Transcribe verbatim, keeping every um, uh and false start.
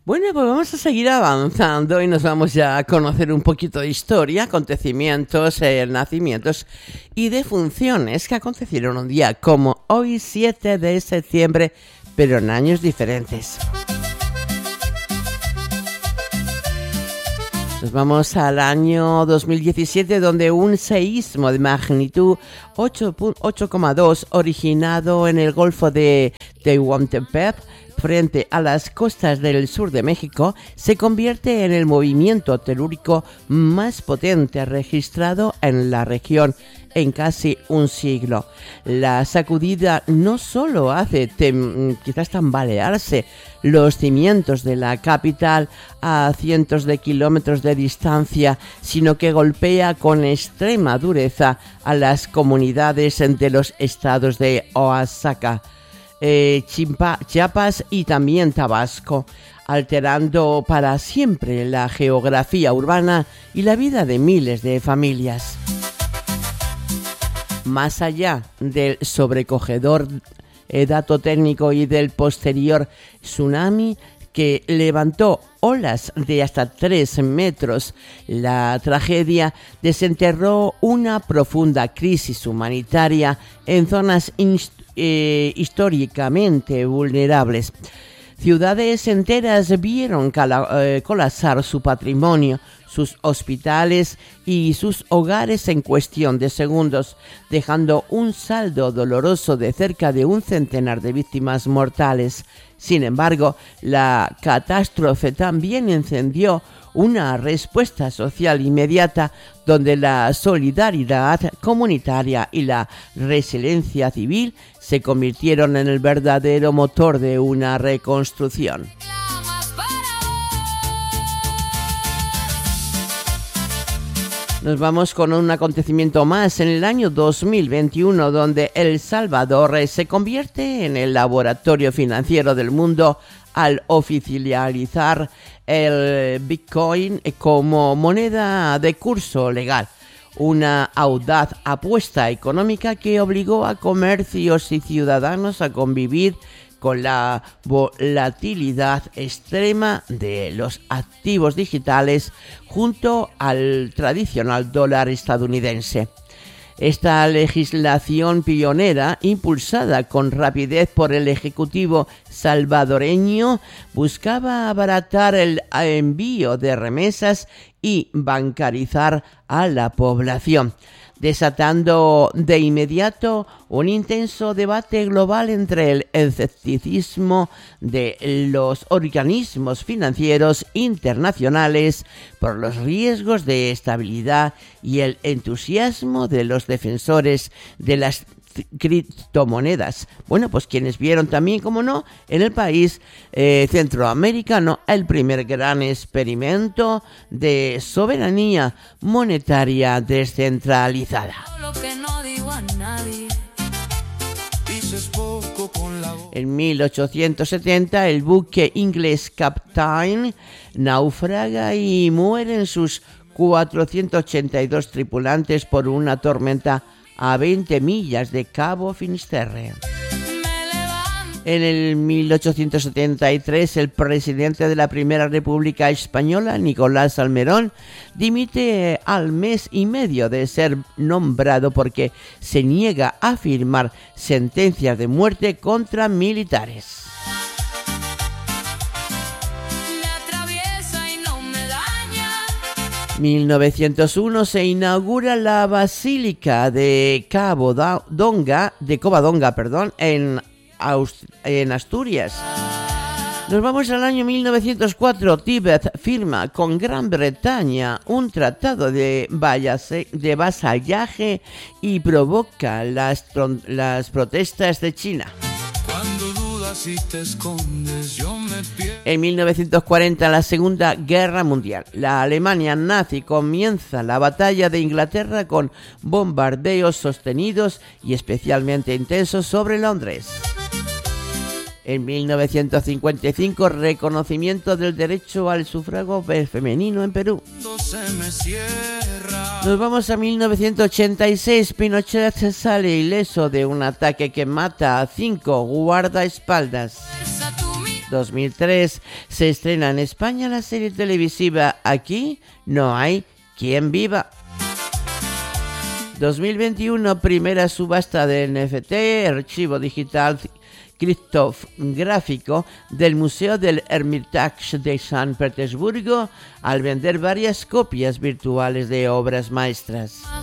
Bueno, pues vamos a seguir avanzando y nos vamos ya a conocer un poquito de historia, acontecimientos, eh, nacimientos y defunciones que acontecieron un día como hoy, siete de septiembre, pero en años diferentes. Nos vamos al año dos mil diecisiete, donde un seísmo de magnitud ocho coma dos originado en el Golfo de Tehuantepec, frente a las costas del sur de México, se convierte en el movimiento telúrico más potente registrado en la región en casi un siglo. La sacudida no solo hace tem- quizás tambalearse los cimientos de la capital a cientos de kilómetros de distancia, sino que golpea con extrema dureza a las comunidades de los estados de Oaxaca, Eh, Chimpa, Chiapas y también Tabasco, alterando para siempre la geografía urbana y la vida de miles de familias. Más allá del sobrecogedor eh, dato técnico y del posterior tsunami que levantó olas de hasta tres metros, la tragedia desenterró una profunda crisis humanitaria en zonas inst- eh, históricamente vulnerables. Ciudades enteras vieron cala- eh, colapsar su patrimonio, sus hospitales y sus hogares en cuestión de segundos, dejando un saldo doloroso de cerca de un centenar de víctimas mortales. Sin embargo, la catástrofe también encendió una respuesta social inmediata, donde la solidaridad comunitaria y la resiliencia civil se convirtieron en el verdadero motor de una reconstrucción. Nos vamos con un acontecimiento más en el año dos mil veintiuno, donde El Salvador se convierte en el laboratorio financiero del mundo al oficializar el Bitcoin como moneda de curso legal. Una audaz apuesta económica que obligó a comercios y ciudadanos a convivir con la volatilidad extrema de los activos digitales junto al tradicional dólar estadounidense. Esta legislación pionera, impulsada con rapidez por el Ejecutivo salvadoreño, buscaba abaratar el envío de remesas y bancarizar a la población, desatando de inmediato un intenso debate global entre el escepticismo de los organismos financieros internacionales por los riesgos de estabilidad y el entusiasmo de los defensores de las criptomonedas. Bueno, pues quienes vieron también, como no, en el país eh, centroamericano el primer gran experimento de soberanía monetaria descentralizada. En mil ochocientos setenta el buque inglés Captain naufraga y mueren sus cuatrocientos ochenta y dos tripulantes por una tormenta a veinte millas de Cabo Finisterre. En el mil ochocientos setenta y tres, el presidente de la Primera República Española, Nicolás Salmerón, dimite al mes y medio de ser nombrado porque se niega a firmar sentencias de muerte contra militares. mil novecientos uno se inaugura la Basílica de Covadonga, de Covadonga, perdón, en, Aust- en Asturias. Nos vamos al año mil novecientos cuatro. Tíbet firma con Gran Bretaña un tratado de, vallase, de vasallaje y provoca las, las protestas de China. Si te escondes, yo me pierdo. En mil novecientos cuarenta, la Segunda Guerra Mundial. La Alemania nazi comienza la batalla de Inglaterra con bombardeos sostenidos y especialmente intensos sobre Londres. En mil novecientos cincuenta y cinco, reconocimiento del derecho al sufragio femenino en Perú. Nos vamos a mil novecientos ochenta y seis. Pinochet sale ileso de un ataque que mata a cinco guardaespaldas. dos mil tres se estrena en España la serie televisiva Aquí no hay quien viva. dos mil veintiuno, primera subasta de N F T, archivo digital criptográfico del Museo del Hermitage de San Petersburgo, al vender varias copias virtuales de obras maestras.